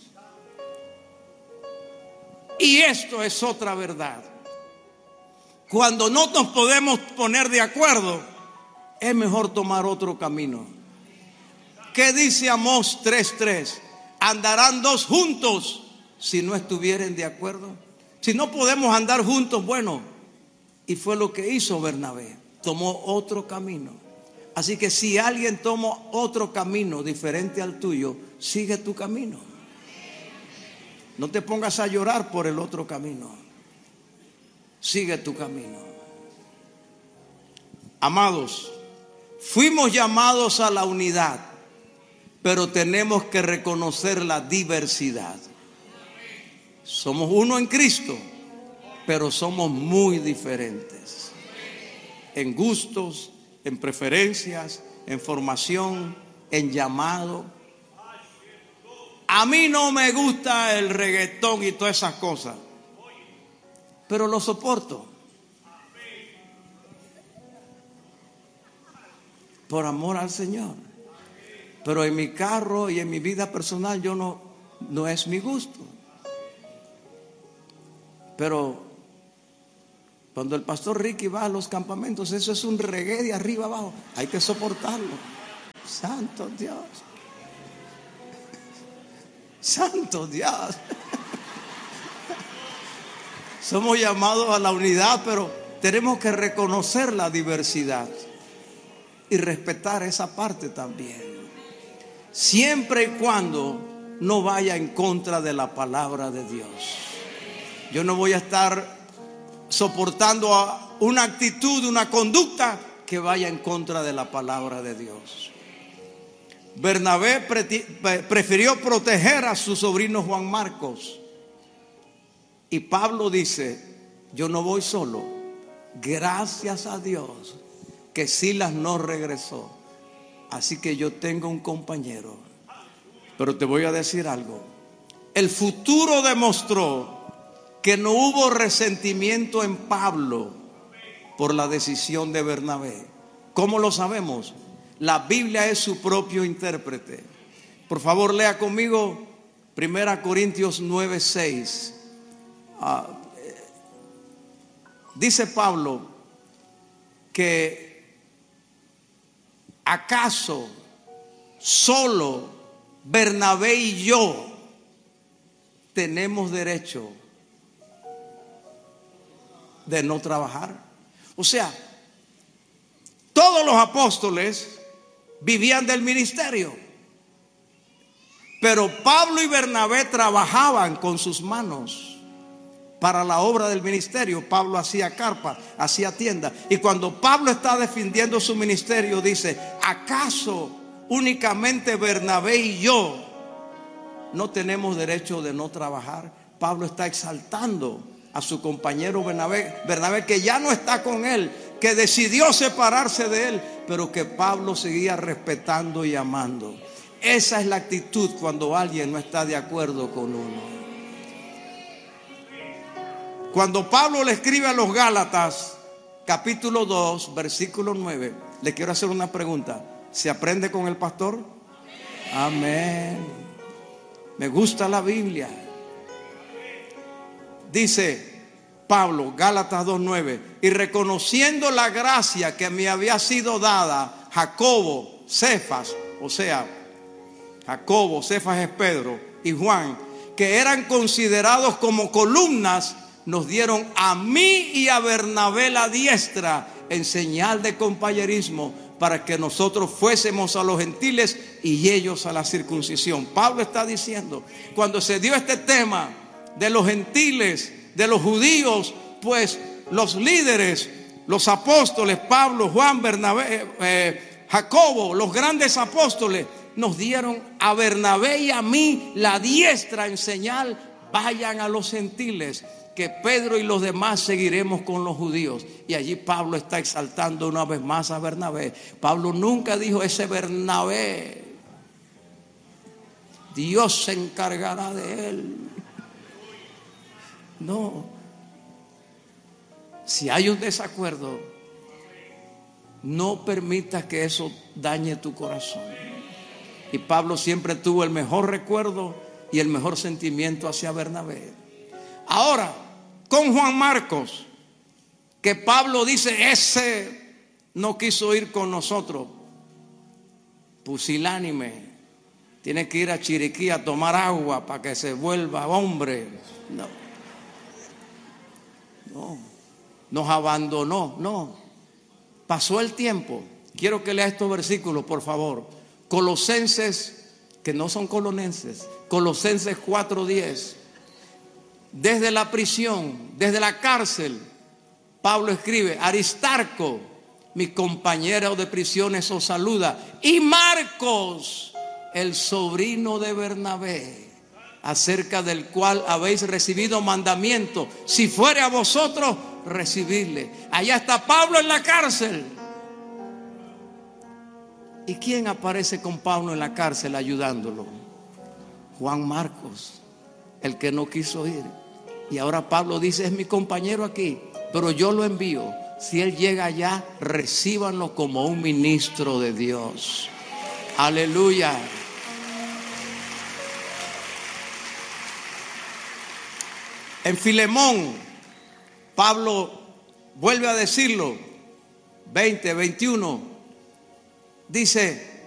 Y esto es otra verdad. Cuando no nos podemos poner de acuerdo, es mejor tomar otro camino. ¿Qué dice Amós tres tres? Andarán dos juntos si no estuvieren de acuerdo. Si no podemos andar juntos, bueno, y fue lo que hizo Bernabé. Tomó otro camino. Así que si alguien toma otro camino diferente al tuyo, sigue tu camino. No te pongas a llorar por el otro camino. Sigue tu camino. Amados, fuimos llamados a la unidad, pero tenemos que reconocer la diversidad. Somos uno en Cristo, pero somos muy diferentes. En gustos, en preferencias, en formación, en llamado. A mí no me gusta el reggaetón y todas esas cosas, pero lo soporto por amor al Señor. pero en mi carro y en mi vida personal yo no, no es mi gusto. Pero cuando el pastor Ricky va a los campamentos, eso es un reggae de arriba abajo, hay que soportarlo. Santo Dios, santo Dios. Somos llamados a la unidad, pero tenemos que reconocer la diversidad y respetar esa parte también, siempre y cuando no vaya en contra de la palabra de Dios. Yo no voy a estar soportando a una actitud, una conducta que vaya en contra de la palabra de Dios. Bernabé prefirió proteger a su sobrino Juan Marcos. Y Pablo dice: yo no voy solo, gracias a Dios que Silas no regresó, así que yo tengo un compañero. Pero te voy a decir algo, el futuro demostró que no hubo resentimiento en Pablo por la decisión de Bernabé. ¿Cómo lo sabemos? La Biblia es su propio intérprete. Por favor, lea conmigo Primera Corintios nueve seis. Uh, dice Pablo que acaso solo Bernabé y yo tenemos derecho de no trabajar. O sea, todos los apóstoles vivían del ministerio, pero Pablo y Bernabé trabajaban con sus manos para la obra del ministerio. Pablo hacía carpas, hacía tiendas. Y cuando Pablo está defendiendo su ministerio, dice: ¿acaso únicamente Bernabé y yo no tenemos derecho de no trabajar? Pablo está exaltando a su compañero Bernabé, Bernabé que ya no está con él, que decidió separarse de él, pero que Pablo seguía respetando y amando. Esa es la actitud cuando alguien no está de acuerdo con uno. Cuando Pablo le escribe a los Gálatas, capítulo dos, versículo nueve, le quiero hacer una pregunta. ¿Se aprende con el pastor? Amén. Me gusta la Biblia. Dice Pablo, Gálatas dos nueve, y reconociendo la gracia que me había sido dada, Jacobo, Cefas, o sea, Jacobo, Cefas es Pedro, y Juan, que eran considerados como columnas, nos dieron a mí y a Bernabé la diestra en señal de compañerismo, para que nosotros fuésemos a los gentiles y ellos a la circuncisión. Pablo está diciendo, cuando se dio este tema de los gentiles, de los judíos, pues los líderes, los apóstoles, Pablo, Juan, Bernabé, eh, Jacobo, los grandes apóstoles, nos dieron a Bernabé y a mí la diestra en señal: vayan a los gentiles, que Pedro y los demás seguiremos con los judíos. Y allí Pablo está exaltando una vez más a Bernabé. Pablo nunca dijo: ese Bernabé, Dios se encargará de él. No. Si hay un desacuerdo, no permitas que eso dañe tu corazón. Y Pablo siempre tuvo el mejor recuerdo y el mejor sentimiento hacia Bernabé. Ahora, con Juan Marcos, que Pablo dice: ese no quiso ir con nosotros, pusilánime, tiene que ir a Chiriquí a tomar agua para que se vuelva hombre. No, no, nos abandonó, no. Pasó el tiempo. Quiero que lea estos versículos, por favor. Colosenses, que no son colonenses, Colosenses cuatro diez. Desde la prisión, desde la cárcel, Pablo escribe: Aristarco, mi compañero de prisiones, os saluda, y Marcos, el sobrino de Bernabé, acerca del cual habéis recibido mandamiento, si fuere a vosotros, recibidle. Allá está Pablo en la cárcel. ¿Y quién aparece con Pablo en la cárcel ayudándolo? Juan Marcos, el que no quiso ir. Y ahora Pablo dice: es mi compañero aquí, pero yo lo envío. Si él llega allá, recíbanlo como un ministro de Dios. Aleluya. En Filemón, Pablo vuelve a decirlo, veinte, veintiuno, dice,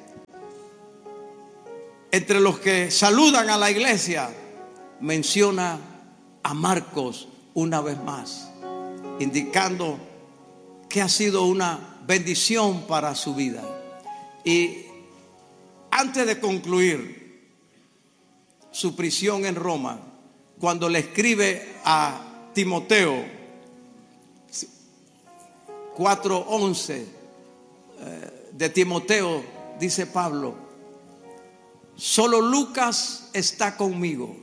entre los que saludan a la iglesia, menciona a Marcos una vez más, indicando que ha sido una bendición para su vida. Y antes de concluir su prisión en Roma, cuando le escribe a Timoteo cuatro once de Timoteo, dice Pablo, solo Lucas está conmigo.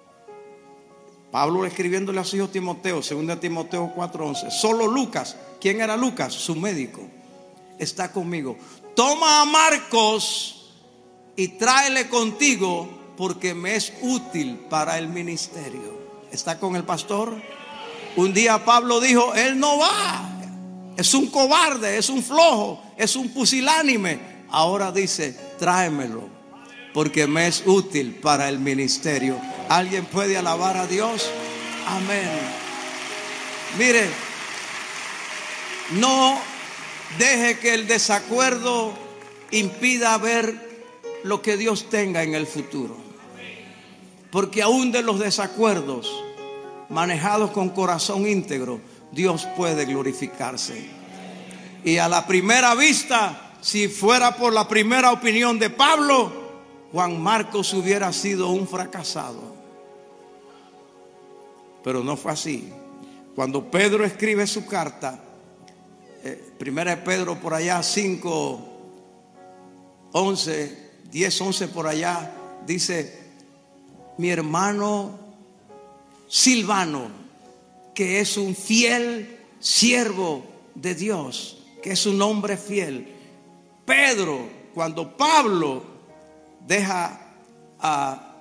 Pablo escribiéndole a su hijo Timoteo, segunda Timoteo cuatro once, solo Lucas. ¿Quién era Lucas? Su médico. Está conmigo. Toma a Marcos y tráele contigo, porque me es útil para el ministerio. ¿Está con el pastor? Un día Pablo dijo, él no va, es un cobarde, es un flojo, es un pusilánime. Ahora dice, tráemelo, porque me es útil para el ministerio. ¿Alguien puede alabar a Dios? Amén. Mire, no deje que el desacuerdo impida ver lo que Dios tenga en el futuro. Porque aún de los desacuerdos manejados con corazón íntegro, Dios puede glorificarse. Y a la primera vista, si fuera por la primera opinión de Pablo, Juan Marcos hubiera sido un fracasado. Pero no fue así. Cuando Pedro escribe su carta, eh, primera de Pedro por allá cinco, once, diez, once por allá, dice, mi hermano Silvano, que es un fiel siervo de Dios, que es un hombre fiel. Pedro, cuando Pablo deja a,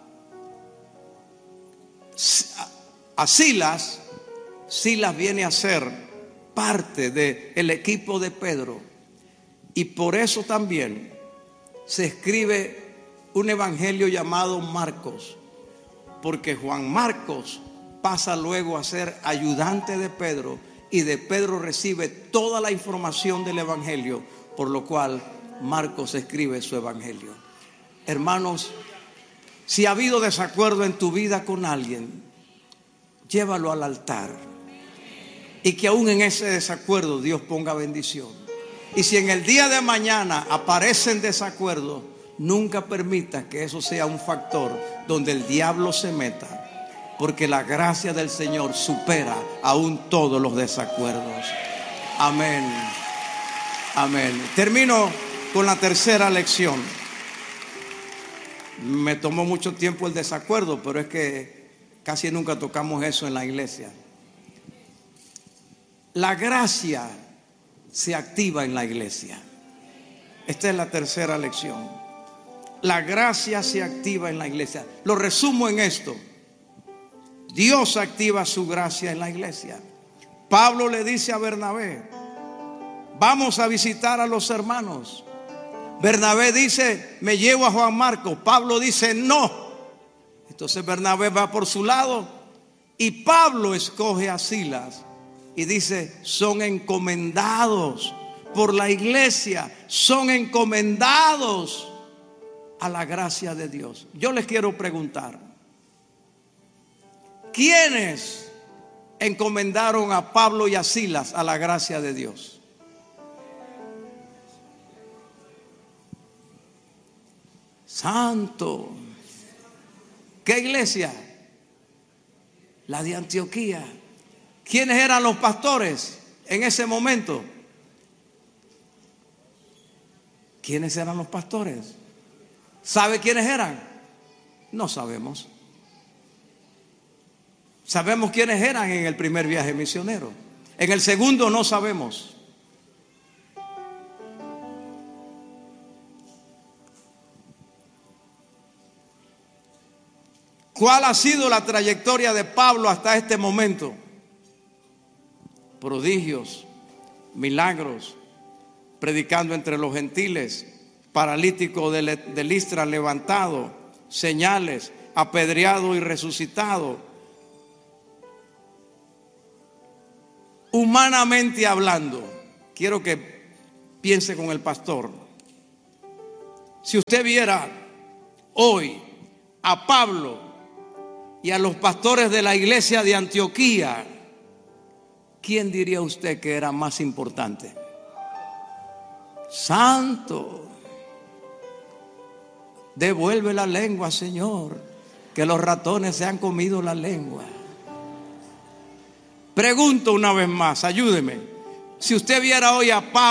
a Silas, Silas viene a ser parte del equipo de Pedro. Y por eso también se escribe un evangelio llamado Marcos, porque Juan Marcos pasa luego a ser ayudante de Pedro, y de Pedro recibe toda la información del evangelio, por lo cual Marcos escribe su evangelio. Hermanos, si ha habido desacuerdo en tu vida con alguien, llévalo al altar, y que aún en ese desacuerdo Dios ponga bendición. Y si en el día de mañana aparecen desacuerdos, nunca permita que eso sea un factor donde el diablo se meta, porque la gracia del Señor supera aún todos los desacuerdos. Amén. Amén. Termino con la tercera lección. Me tomó mucho tiempo el desacuerdo, pero es que casi nunca tocamos eso en la iglesia. La gracia se activa en la iglesia. Esta es la tercera lección. La gracia se activa en la iglesia. Lo resumo en esto. Dios activa su gracia en la iglesia. Pablo le dice a Bernabé, vamos a visitar a los hermanos. Bernabé dice, me llevo a Juan Marcos. Pablo dice, no. Entonces Bernabé va por su lado y Pablo escoge a Silas y dice, son encomendados por la iglesia, son encomendados a la gracia de Dios. Yo les quiero preguntar, ¿quiénes encomendaron a Pablo y a Silas a la gracia de Dios? Santo. ¿Qué iglesia? La de Antioquía. ¿Quiénes eran los pastores en ese momento? ¿Quiénes eran los pastores? ¿Sabe quiénes eran? No sabemos. Sabemos quiénes eran en el primer viaje misionero. En el segundo no sabemos. ¿Cuál ha sido la trayectoria de Pablo hasta este momento? Prodigios, milagros, predicando entre los gentiles, paralítico de, de Listra levantado, señales, apedreado y resucitado. Humanamente hablando, quiero que piense con el pastor. Si usted viera hoy a Pablo y a los pastores de la iglesia de Antioquía, ¿quién diría usted que era más importante? Santo, devuelve la lengua, Señor, que los ratones se han comido la lengua. Pregunto una vez más, ayúdeme. Si usted viera hoy a Pablo